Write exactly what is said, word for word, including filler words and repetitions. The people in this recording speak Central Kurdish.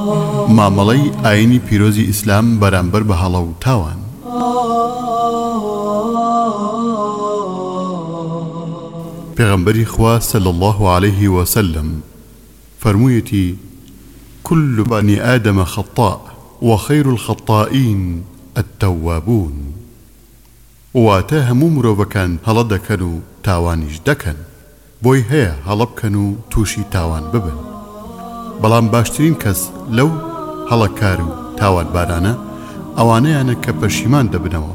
مامەڵەی ئاینی پیرۆزی ئیسلام بەرامبەر بە هەڵە و تاوان. پێغەمبەری خوا صلی الله عليه وسلم فەرموویەتی: كل بني آدم خطاء وخير الخطائين التوابون. واتە هەموو مرۆڤەکان هەڵە دەکەن و تاوانیش دەکەن، بۆی هەیە هەڵە بکەن و تووشی تاوان ببن. بەڵام باشترین کەس لەو هەڵەکار و تاوانبارانە ئەوانەیانە کە پەشیمان دەبنەوە